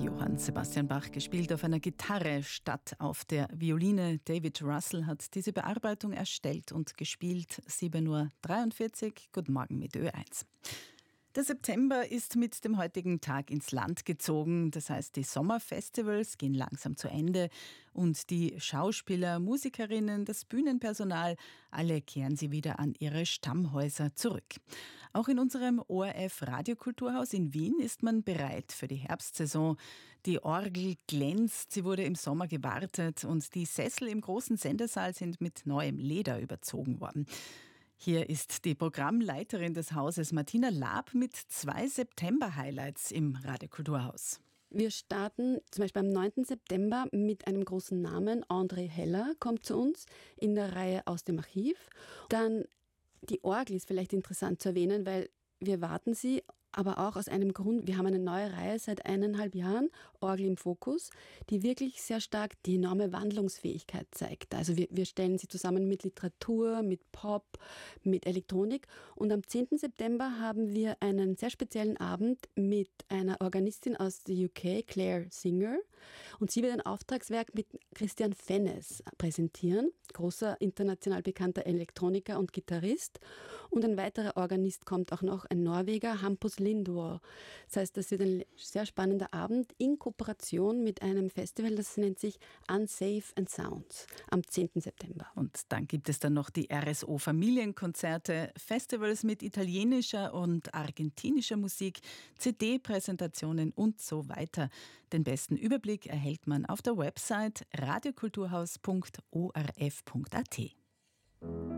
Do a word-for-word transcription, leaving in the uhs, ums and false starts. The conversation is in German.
Johann Sebastian Bach gespielt auf einer Gitarre statt auf der Violine. David Russell hat diese Bearbeitung erstellt und gespielt. sieben Uhr dreiundvierzig, guten Morgen mit Ö eins. Der September ist mit dem heutigen Tag ins Land gezogen. Das heißt, die Sommerfestivals gehen langsam zu Ende und die Schauspieler, Musikerinnen, das Bühnenpersonal, alle kehren sie wieder an ihre Stammhäuser zurück. Auch in unserem O R F Radiokulturhaus in Wien ist man bereit für die Herbstsaison. Die Orgel glänzt, sie wurde im Sommer gewartet und die Sessel im großen Sendesaal sind mit neuem Leder überzogen worden. Hier ist die Programmleiterin des Hauses Martina Laab mit zwei September-Highlights im Radiokulturhaus. Wir starten zum Beispiel am neunten September mit einem großen Namen. André Heller kommt zu uns in der Reihe Aus dem Archiv. Dann die Orgel ist vielleicht interessant zu erwähnen, weil wir warten sie, aber auch aus einem Grund. Wir haben eine neue Reihe seit eineinhalb Jahren, Orgel im Fokus, die wirklich sehr stark die enorme Wandlungsfähigkeit zeigt. Also wir, wir stellen sie zusammen mit Literatur, mit Pop, mit Elektronik. Und am zehnten September haben wir einen sehr speziellen Abend mit einer Organistin aus der U K, Claire Singer. Und sie wird ein Auftragswerk mit Christian Fennes präsentieren, großer international bekannter Elektroniker und Gitarrist. Und ein weiterer Organist kommt auch noch, ein Norweger, Hampus Lindor. Das heißt, das wird ein sehr spannender Abend in Kooperation mit einem Festival, das nennt sich Unsafe and Sounds am zehnten September. Und dann gibt es dann noch die R S O Familienkonzerte, Festivals mit italienischer und argentinischer Musik, C D-Präsentationen und so weiter. Den besten Überblick erhält man auf der Website radiokulturhaus punkt o r f punkt a t.